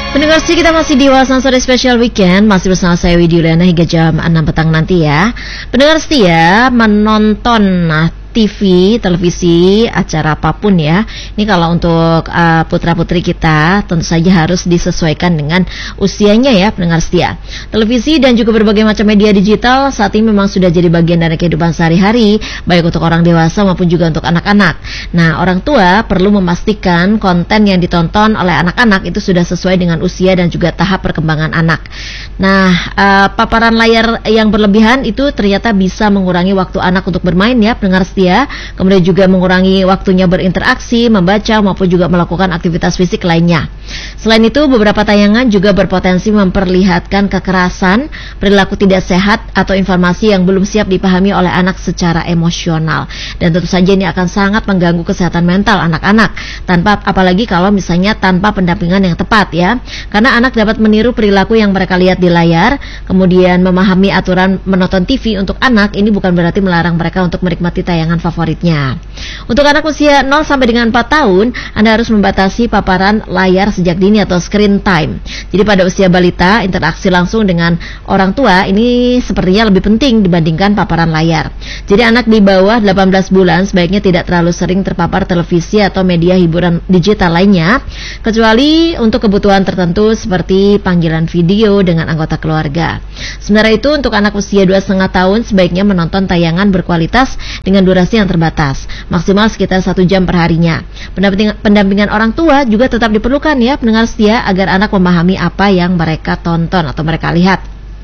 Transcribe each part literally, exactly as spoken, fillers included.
Pendengar sih, kita masih di Wawasan Sore Special Weekend, masih bersama saya Widi Uliana hingga jam enam petang nanti ya. Pendengar setia, menonton nah, T V, televisi, acara apapun ya. Ini kalau untuk uh, putra-putri kita tentu saja harus disesuaikan dengan usianya ya, pendengar setia. Televisi dan juga berbagai macam media digital saat ini memang sudah jadi bagian dari kehidupan sehari-hari, baik untuk orang dewasa maupun juga untuk anak-anak. Nah, orang tua perlu memastikan konten yang ditonton oleh anak-anak itu sudah sesuai dengan usia dan juga tahap perkembangan anak. Nah, uh, paparan layar yang berlebihan itu ternyata bisa mengurangi waktu anak untuk bermain ya, pendengar setia. Kemudian juga mengurangi waktunya berinteraksi, membaca maupun juga melakukan aktivitas fisik lainnya. Selain itu, beberapa tayangan juga berpotensi memperlihatkan kekerasan, perilaku tidak sehat atau informasi yang belum siap dipahami oleh anak secara emosional. Dan tentu saja ini akan sangat mengganggu kesehatan mental anak-anak, tanpa apalagi kalau misalnya tanpa pendampingan yang tepat ya. Karena anak dapat meniru perilaku yang mereka lihat di layar. Kemudian memahami aturan menonton T V untuk anak ini bukan berarti melarang mereka untuk menikmati tayangan favoritnya. Untuk anak usia nol sampai dengan empat tahun, Anda harus membatasi paparan layar sejak dini atau screen time. Jadi pada usia balita, interaksi langsung dengan orang tua ini sepertinya lebih penting dibandingkan paparan layar. Jadi anak di bawah delapan belas bulan sebaiknya tidak terlalu sering terpapar televisi atau media hiburan digital lainnya, kecuali untuk kebutuhan tertentu seperti panggilan video dengan anggota keluarga. Sementara itu, untuk anak usia dua setengah tahun sebaiknya menonton tayangan berkualitas dengan durasi yang terbatas, maksimal sekitar satu jam per harinya. Pendampingan, pendampingan orang tua juga tetap diperlukan ya, pendengar setia, agar anak memahami apa yang mereka tonton atau mereka lihat.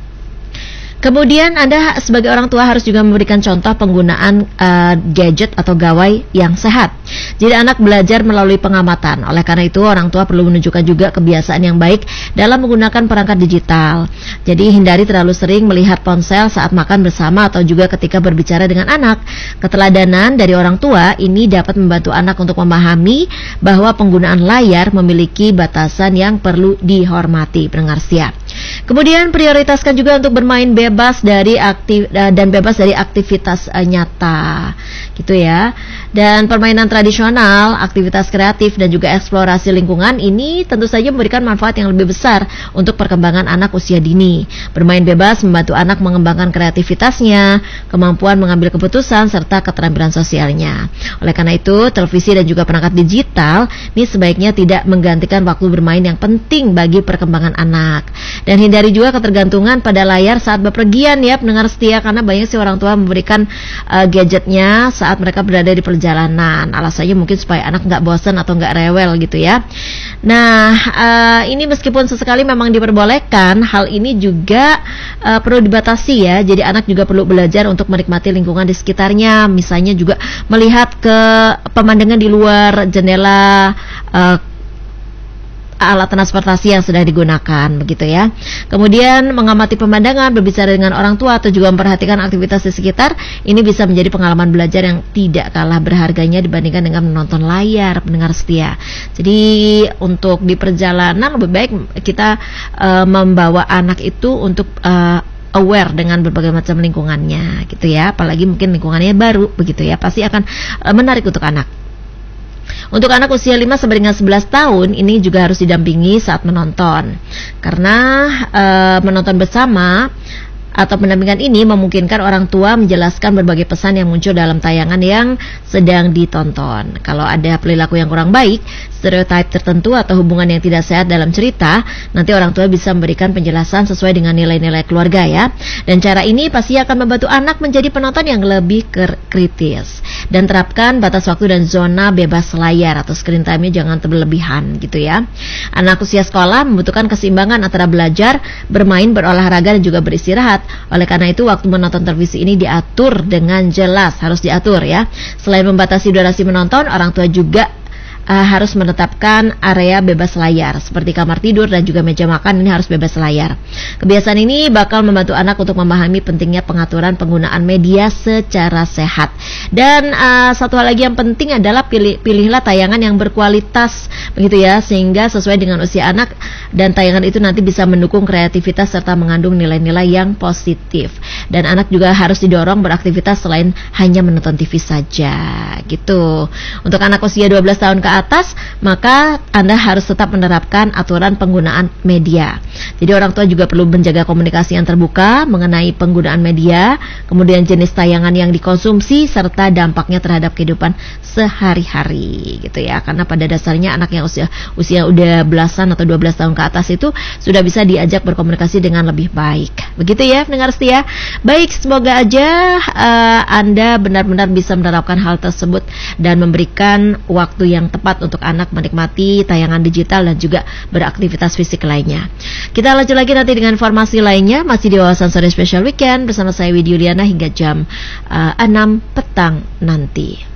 Kemudian Anda sebagai orang tua harus juga memberikan contoh penggunaan uh, gadget atau gawai yang sehat. Jadi anak belajar melalui pengamatan. Oleh karena itu, orang tua perlu menunjukkan juga kebiasaan yang baik dalam menggunakan perangkat digital. Jadi hindari terlalu sering melihat ponsel saat makan bersama atau juga ketika berbicara dengan anak. Keteladanan dari orang tua ini dapat membantu anak untuk memahami bahwa penggunaan layar memiliki batasan yang perlu dihormati, pendengar setia. Kemudian prioritaskan juga untuk bermain bebas dari aktif uh, dan bebas dari aktivitas uh, nyata, gitu ya. Dan permainan tradisional, aktivitas kreatif dan juga eksplorasi lingkungan ini tentu saja memberikan manfaat yang lebih besar untuk perkembangan anak usia dini. Bermain bebas membantu anak mengembangkan kreativitasnya, kemampuan mengambil keputusan serta keterampilan sosialnya. Oleh karena itu, televisi dan juga perangkat digital ini sebaiknya tidak menggantikan waktu bermain yang penting bagi perkembangan anak. Dan hindari juga ketergantungan pada layar saat bepergian ya, pendengar setia, karena banyak sih orang tua memberikan uh, gadgetnya saat mereka berada di perjalanan. Alasannya mungkin supaya anak nggak bosan atau nggak rewel gitu ya. Nah, uh, ini meskipun sesekali memang diperbolehkan, hal ini juga uh, perlu dibatasi ya. Jadi anak juga perlu belajar untuk menikmati lingkungan di sekitarnya. Misalnya juga melihat ke pemandangan di luar jendela uh, alat transportasi yang sudah digunakan, begitu ya. Kemudian mengamati pemandangan, berbicara dengan orang tua atau juga memperhatikan aktivitas di sekitar, ini bisa menjadi pengalaman belajar yang tidak kalah berharganya dibandingkan dengan menonton layar, pendengar setia. Jadi untuk di perjalanan lebih baik kita uh, membawa anak itu untuk uh, aware dengan berbagai macam lingkungannya, gitu ya. Apalagi mungkin lingkungannya baru, begitu ya. Pasti akan uh, menarik untuk anak. Untuk anak usia lima sampai dengan sebelas tahun ini juga harus didampingi saat menonton. Karena e, menonton bersama atau pendampingan ini memungkinkan orang tua menjelaskan berbagai pesan yang muncul dalam tayangan yang sedang ditonton. Kalau ada perilaku yang kurang baik, stereotip tertentu atau hubungan yang tidak sehat dalam cerita, nanti orang tua bisa memberikan penjelasan sesuai dengan nilai-nilai keluarga ya. Dan cara ini pasti akan membantu anak menjadi penonton yang lebih kritis. Dan terapkan batas waktu dan zona bebas layar atau screen time-nya jangan berlebihan gitu ya. Anak usia sekolah membutuhkan keseimbangan antara belajar, bermain, berolahraga dan juga beristirahat. Oleh karena itu, waktu menonton televisi ini diatur dengan jelas, harus diatur ya. Selain membatasi durasi menonton, orang tua juga Uh, harus menetapkan area bebas layar seperti kamar tidur dan juga meja makan ini harus bebas layar. Kebiasaan ini bakal membantu anak untuk memahami pentingnya pengaturan penggunaan media secara sehat. Dan uh, satu hal lagi yang penting adalah pilih pilihlah tayangan yang berkualitas begitu ya, sehingga sesuai dengan usia anak, dan tayangan itu nanti bisa mendukung kreativitas serta mengandung nilai-nilai yang positif. Dan anak juga harus didorong beraktivitas selain hanya menonton T V saja gitu. Untuk anak usia dua belas tahun ke atas, maka Anda harus tetap menerapkan aturan penggunaan media. Jadi orang tua juga perlu menjaga komunikasi yang terbuka mengenai penggunaan media, kemudian jenis tayangan yang dikonsumsi serta dampaknya terhadap kehidupan sehari-hari gitu ya. Karena pada dasarnya anak yang usia usia udah belasan atau dua belas tahun ke atas itu sudah bisa diajak berkomunikasi dengan lebih baik. Begitu ya pendengar setia. Baik, semoga aja uh, Anda benar-benar bisa menerapkan hal tersebut dan memberikan waktu yang tepat untuk anak menikmati tayangan digital dan juga beraktivitas fisik lainnya. Kita lanjut lagi nanti dengan informasi lainnya masih di Wawasan Sore Special Weekend bersama saya Widi Yuliana hingga jam uh, enam petang nanti.